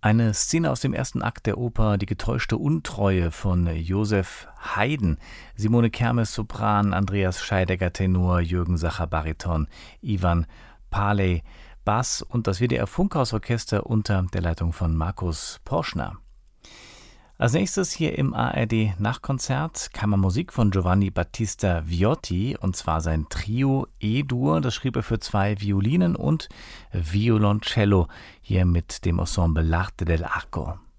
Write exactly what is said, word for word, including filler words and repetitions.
Eine Szene aus dem ersten Akt der Oper Die getäuschte Untreue von Joseph Haydn. Simone Kermes Sopran, Andreas Scheidegger Tenor, Jürgen Sacher Bariton, Ivan Paley Bass und das W D R Funkhausorchester unter der Leitung von Markus Porschner. Als nächstes hier im A R D Nachtkonzert Kammermusik von Giovanni Battista Viotti, und zwar sein Trio E-Dur. Das schrieb er für zwei Violinen und Violoncello, hier mit dem Ensemble L'Arte dell'Arco.